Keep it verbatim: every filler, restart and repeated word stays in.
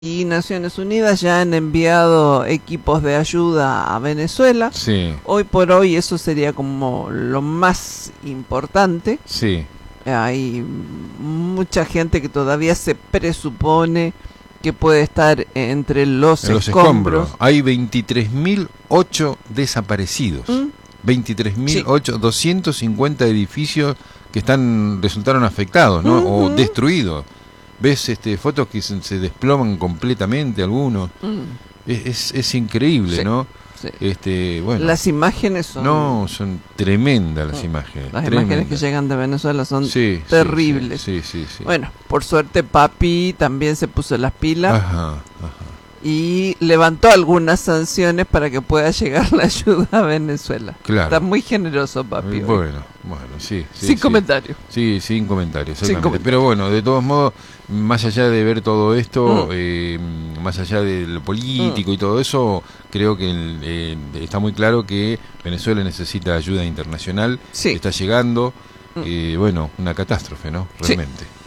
y Naciones Unidas ya han enviado equipos de ayuda a Venezuela. Sí. Hoy por hoy eso sería como lo más importante. Sí. Hay mucha gente que todavía se presupone que puede estar entre los, en los escombros. escombros. Hay veintitrés mil ocho desaparecidos. ¿Mm? veintitrés mil ocho, sí. doscientos cincuenta edificios que están resultaron afectados, ¿no? Uh-huh. O destruidos. Ves este, fotos que se, se desploman completamente algunos. Mm. Es, es, es increíble, sí, ¿no? Sí. Este, bueno, las imágenes son... No, son tremendas las imágenes. Las tremendas. imágenes que llegan de Venezuela son sí, terribles. Sí, sí, sí, sí. Bueno, por suerte Papi también se puso las pilas. Ajá, ajá. Y levantó algunas sanciones para que pueda llegar la ayuda a Venezuela. Claro. Está muy generoso, Papi. Bueno, hoy. bueno, sí. sí sin sí. comentarios. Sí, sin comentarios. Sin comentarios. Pero bueno, de todos modos, más allá de ver todo esto, mm. eh, más allá de lo político mm. y todo eso, creo que eh, está muy claro que Venezuela necesita ayuda internacional. Sí. Está llegando. Mm. Eh, bueno, una catástrofe, ¿no? Realmente. Sí.